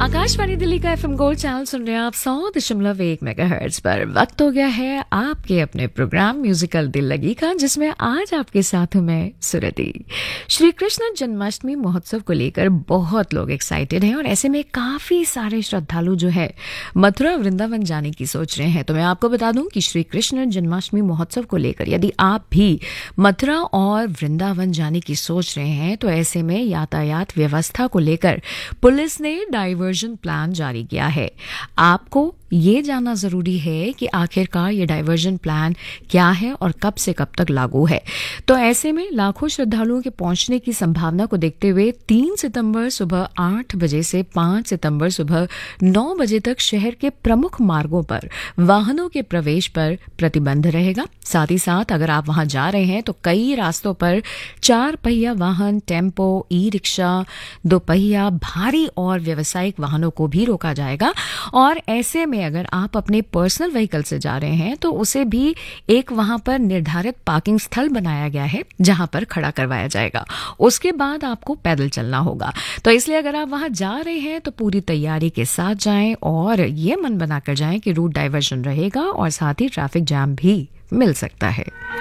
आकाशवाणी दिल्ली का FM gold channel सुन रहे हैं आप 100.1 मेगाहर्ट्ज पर। वक्त हो गया है आपके अपने प्रोग्राम म्यूजिकल दिल लगी का, जिसमें आज आपके साथ हूं मैं सुरति। श्री कृष्ण जन्माष्टमी महोत्सव को लेकर बहुत लोग एक्साइटेड हैं और ऐसे में काफी सारे श्रद्धालु जो है मथुरा वृंदावन जाने की सोच रहे हैं। तो मैं आपको बता दूं कि श्री कृष्ण जन्माष्टमी महोत्सव को लेकर यदि आप भी मथुरा और वृंदावन जाने की सोच रहे हैं तो ऐसे में यातायात व्यवस्था को लेकर पुलिस ने डाइवर्जन प्लान जारी किया है। आपको ये जानना जरूरी है कि आखिरकार ये डाइवर्जन प्लान क्या है और कब से कब तक लागू है। तो ऐसे में लाखों श्रद्धालुओं के पहुंचने की संभावना को देखते हुए 3 सितंबर सुबह 8 बजे से 5 सितंबर सुबह 9 बजे तक शहर के प्रमुख मार्गों पर वाहनों के प्रवेश पर प्रतिबंध रहेगा। साथ ही साथ अगर आप वहां जा रहे हैं तो कई रास्तों पर 4 पहिया वाहन, टेम्पो, ई रिक्शा, 2 पहिया, भारी और व्यावसायिक वाहनों को भी रोका जाएगा। और ऐसे में अगर आप अपने पर्सनल व्हीकल से जा रहे हैं तो उसे भी एक वहां पर निर्धारित पार्किंग स्थल बनाया गया है जहां पर खड़ा करवाया जाएगा। उसके बाद आपको पैदल चलना होगा। तो इसलिए अगर आप वहां जा रहे हैं तो पूरी तैयारी के साथ जाएं और ये मन बनाकर जाएं कि रूट डाइवर्जन रहेगा और साथ ही ट्रैफिक जैम भी मिल सकता है।